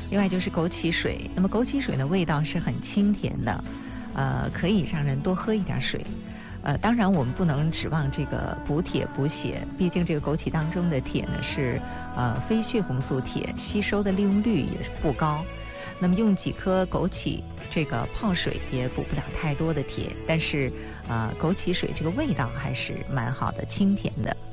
另外就是枸杞水。那么枸杞水呢，味道是很清甜的，可以让人多喝一点水。当然我们不能指望这个补铁补血，毕竟这个枸杞当中的铁呢是非血红素铁，吸收的利用率也是不高。那么用几颗枸杞这个泡水也补不了太多的铁，但是枸杞水这个味道还是蛮好的，清甜的。